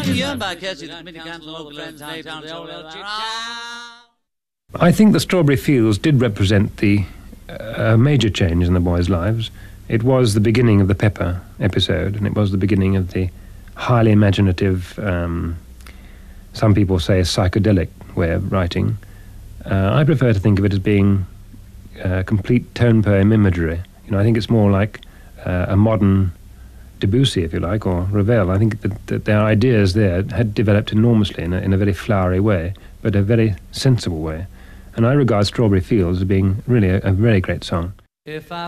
I think the Strawberry Fields did represent the major change in the boys' lives. It was the beginning of the Pepper episode, and it was the beginning of the highly imaginative, some people say psychedelic way of writing. I prefer to think of it as being complete tone poem imagery. I think it's more like a modern Debussy, if you like, or Ravel. I think that their ideas there had developed enormously in a very flowery way, but a very sensible way. And I regard Strawberry Fields as being really a very great song. If I